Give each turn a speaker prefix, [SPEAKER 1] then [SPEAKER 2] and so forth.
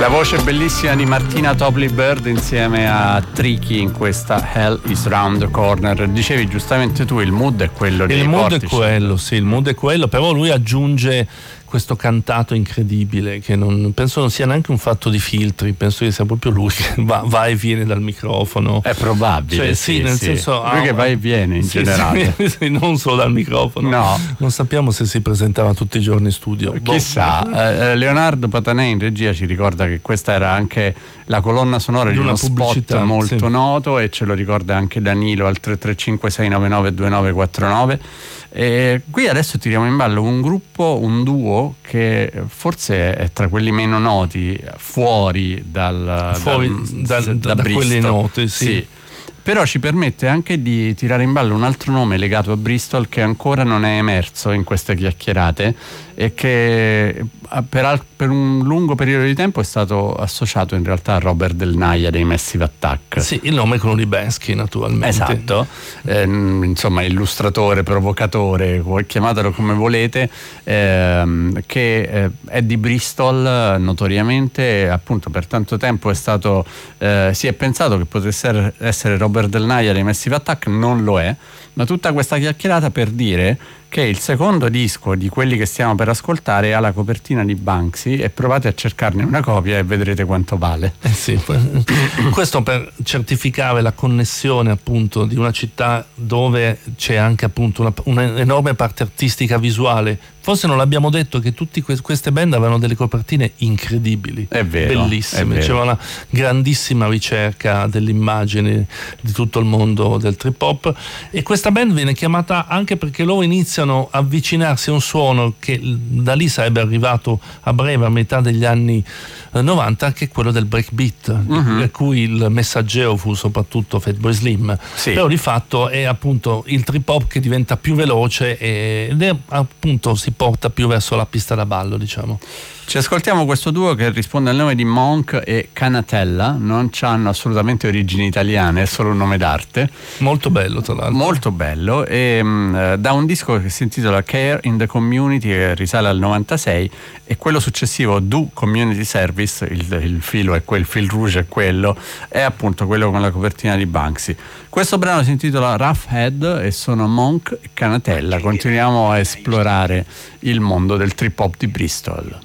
[SPEAKER 1] La voce bellissima di Martina Topley Bird insieme a Tricky in questa Hell is Round the Corner. Dicevi giustamente tu, il mood è quello dei portici.
[SPEAKER 2] Il mood è quello, sì, il mood è quello, però lui aggiunge questo cantato incredibile che non penso non sia neanche un fatto di filtri, penso che sia proprio lui che va e viene dal microfono.
[SPEAKER 1] È probabile,
[SPEAKER 2] cioè, sì, nel senso
[SPEAKER 1] lui che va e viene in generale.
[SPEAKER 2] Sì, non solo dal microfono.
[SPEAKER 1] No.
[SPEAKER 2] Non sappiamo se si presentava tutti i giorni in studio.
[SPEAKER 1] Chissà. Leonardo Patanè in regia ci ricorda che questa era anche la colonna sonora di uno spot molto noto, e ce lo ricorda anche Danilo al 335-699-2949. E qui adesso tiriamo in ballo un duo che forse è tra quelli meno noti fuori da
[SPEAKER 2] quelle note, sì.
[SPEAKER 1] Però ci permette anche di tirare in ballo un altro nome legato a Bristol che ancora non è emerso in queste chiacchierate e che per un lungo periodo di tempo è stato associato in realtà a Robert Del Naja dei Massive Attack.
[SPEAKER 2] Sì, il nome è quello di Bensky, naturalmente.
[SPEAKER 1] Esatto, insomma illustratore, provocatore, chiamatelo come volete, che è di Bristol notoriamente, appunto per tanto tempo è stato, si è pensato che potesse essere Robert Del Naja dei Massive Attack, non lo è, ma tutta questa chiacchierata per dire che il secondo disco di quelli che stiamo per ascoltare ha la copertina di Banksy, e provate a cercarne una copia e vedrete quanto vale.
[SPEAKER 2] Sì, questo per certificare la connessione appunto di una città dove c'è anche appunto un'enorme parte artistica visuale. Forse non l'abbiamo detto che tutte queste band avevano delle copertine incredibili,
[SPEAKER 1] è vero,
[SPEAKER 2] bellissime, c'era una grandissima ricerca dell'immagine di tutto il mondo del trip hop, e questa band viene chiamata anche perché loro iniziano a avvicinarsi a un suono che da lì sarebbe arrivato a breve, a metà degli anni 90, che è quello del breakbeat, per cui il messaggero fu soprattutto Fatboy Slim, sì. Però di fatto è appunto il trip hop che diventa più veloce ed è appunto si porta più verso la pista da ballo, diciamo.
[SPEAKER 1] Ci ascoltiamo questo duo che risponde al nome di Monk e Canatella, non hanno assolutamente origini italiane, è solo un nome d'arte.
[SPEAKER 2] Molto bello, tra l'altro.
[SPEAKER 1] Molto bello, e da un disco che si intitola Care in the Community, che risale al 96, e quello successivo Do Community Service, il filo è quel, il fil rouge è quello, è appunto quello con la copertina di Banksy. Questo brano si intitola Rough Head e sono Monk e Canatella. Continuiamo a esplorare il mondo del trip hop di Bristol.